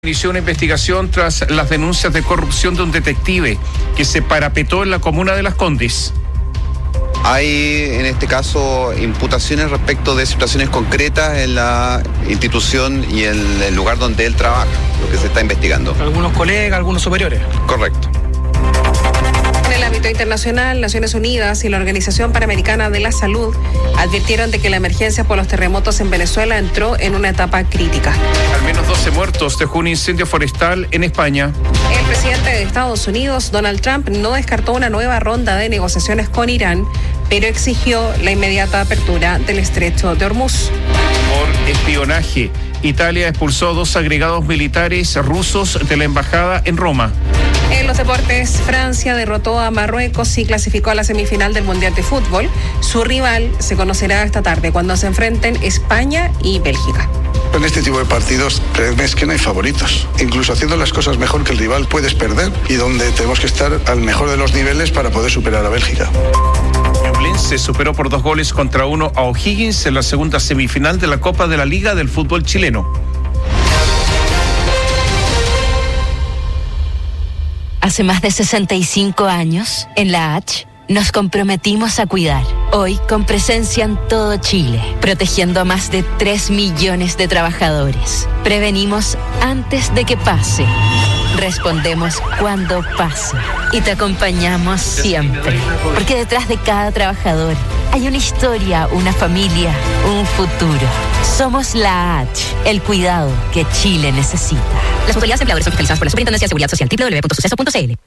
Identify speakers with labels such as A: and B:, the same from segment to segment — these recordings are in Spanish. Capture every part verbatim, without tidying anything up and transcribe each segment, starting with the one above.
A: Inició una investigación tras las denuncias de corrupción de un detective que se parapetó en la comuna de Las Condes.
B: Hay en este caso imputaciones respecto de situaciones concretas en la institución y en el lugar donde él trabaja, lo que se está investigando.
C: ¿Algunos colegas, algunos superiores?
B: Correcto.
D: En el ámbito internacional, Naciones Unidas y la Organización Panamericana de la Salud advirtieron de que la emergencia por los terremotos en Venezuela entró en una etapa crítica.
A: Al menos doce muertos dejó un incendio forestal en España.
D: El presidente de Estados Unidos, Donald Trump, no descartó una nueva ronda de negociaciones con Irán, pero exigió la inmediata apertura del estrecho de Hormuz.
A: Por espionaje, Italia expulsó dos agregados militares rusos de la embajada en Roma.
D: En los deportes, Francia derrotó a Marruecos y clasificó a la semifinal del Mundial de Fútbol. Su rival se conocerá esta tarde cuando se enfrenten España y Bélgica.
E: En este tipo de partidos, créeme, es que no hay favoritos. Incluso haciendo las cosas mejor que el rival puedes perder, y donde tenemos que estar al mejor de los niveles para poder superar a Bélgica.
A: Se superó por dos goles contra uno a O'Higgins en la segunda semifinal de la Copa de la Liga del Fútbol Chileno.
F: Hace más de sesenta y cinco años, en la H, nos comprometimos a cuidar. Hoy, con presencia en todo Chile, protegiendo a más de tres millones de trabajadores. Prevenimos antes de que pase. Respondemos cuando pasa. Y te acompañamos siempre. Porque detrás de cada trabajador hay una historia, una familia, un futuro. Somos la H, el cuidado que Chile necesita.
G: Las autoridades empleadoras son fiscalizadas por la Superintendencia de Seguridad Social, doble u doble u doble u punto suceso punto c l.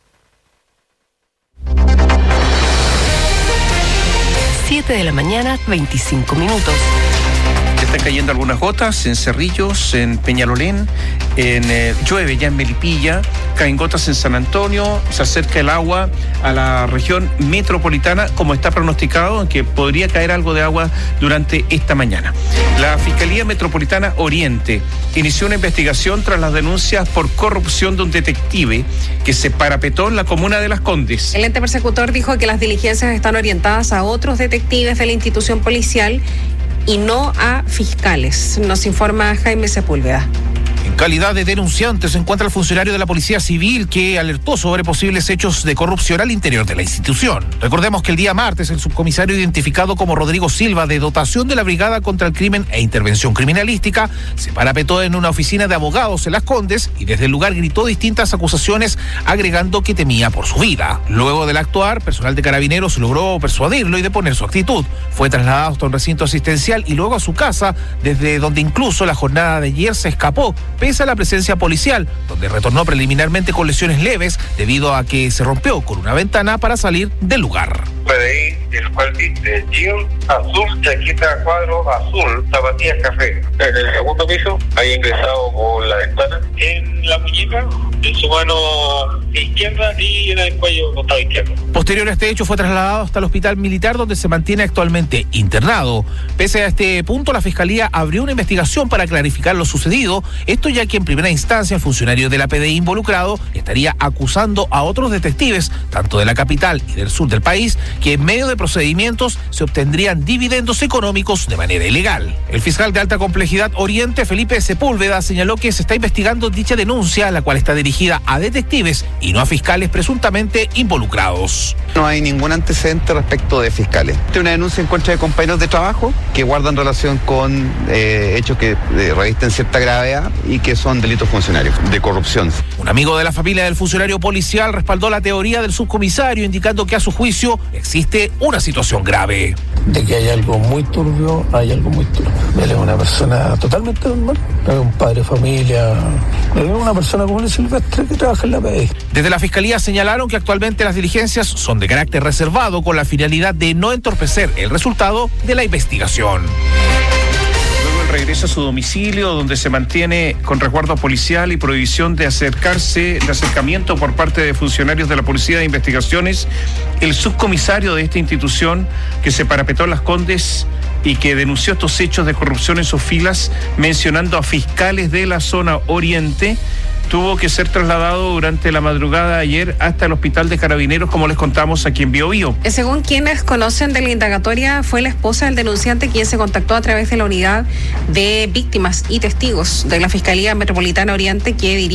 H: siete de la mañana, veinticinco minutos.
A: Están cayendo algunas gotas en Cerrillos, en Peñalolén, en eh, llueve ya en Melipilla, caen gotas en San Antonio, se acerca el agua a la región metropolitana, como está pronosticado, en que podría caer algo de agua durante esta mañana. La Fiscalía Metropolitana Oriente inició una investigación tras las denuncias por corrupción de un detective que se parapetó en la comuna de Las Condes.
D: El ente persecutor dijo que las diligencias están orientadas a otros detectives de la institución policial y no a fiscales, nos informa Jaime Sepúlveda.
I: En calidad de denunciante se encuentra el funcionario de la Policía Civil que alertó sobre posibles hechos de corrupción al interior de la institución. Recordemos que el día martes el subcomisario identificado como Rodrigo Silva, de dotación de la Brigada contra el Crimen e Intervención Criminalística, se parapetó en una oficina de abogados en Las Condes y desde el lugar gritó distintas acusaciones, agregando que temía por su vida. Luego del actuar, personal de Carabineros logró persuadirlo y deponer su actitud. Fue trasladado hasta un recinto asistencial y luego a su casa, desde donde incluso la jornada de ayer se escapó, pese a la presencia policial, donde retornó preliminarmente con lesiones leves debido a que se rompió con una ventana para salir del lugar.
J: P D I, el cual dice jean azul, chaqueta cuadro azul, zapatillas café. En el segundo piso, hay ingresado por la ventana, en la muñeca, en su mano izquierda y en el cuello costado izquierdo.
I: Posterior a este hecho fue trasladado hasta el hospital militar, donde se mantiene actualmente internado. Pese a este punto, la Fiscalía abrió una investigación para clarificar lo sucedido, esto ya que en primera instancia el funcionario de la P D I involucrado estaría acusando a otros detectives, tanto de la capital y del sur del país, que en medio de procedimientos se obtendrían dividendos económicos de manera ilegal. El fiscal de alta complejidad Oriente, Felipe Sepúlveda, señaló que se está investigando dicha denuncia, la cual está dirigida a detectives y no a fiscales presuntamente involucrados.
B: No hay ningún antecedente respecto de fiscales. Hay una denuncia en contra de compañeros de trabajo que guardan relación con eh, hechos que eh, revisten cierta gravedad y que son delitos funcionarios de corrupción.
I: Un amigo de la familia del funcionario policial respaldó la teoría del subcomisario, indicando que a su juicio existe una situación grave.
K: De que hay algo muy turbio, hay algo muy turbio. Él es una persona totalmente normal, es un padre de familia, es una persona común y silvestre que trabaja en la P D I.
I: Desde la Fiscalía señalaron que actualmente las diligencias son de carácter reservado, con la finalidad de no entorpecer el resultado de la investigación.
A: Regresa a su domicilio, donde se mantiene con resguardo policial y prohibición de acercarse, de acercamiento por parte de funcionarios de la Policía de Investigaciones, el subcomisario de esta institución que se parapetó en Las Condes y que denunció estos hechos de corrupción en sus filas, mencionando a fiscales de la zona oriente. tuvo que ser trasladado durante la madrugada de ayer hasta el hospital de Carabineros, como les contamos aquí en Biobío.
D: Según quienes conocen de la indagatoria, fue la esposa del denunciante quien se contactó a través de la unidad de víctimas y testigos de la Fiscalía Metropolitana Oriente, que dirige